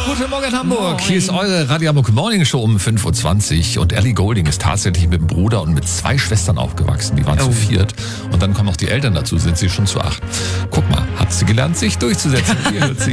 Guten Morgen Hamburg, hier ist eure Radio Hamburg Morning Show um 5.20 Uhr und Ellie Goulding ist tatsächlich mit dem Bruder und mit 2 Schwestern aufgewachsen, die waren zu 4 und dann kommen noch die Eltern dazu, sind sie schon zu 8. Guck mal, hat sie gelernt, sich durchzusetzen. Ihr hört sie.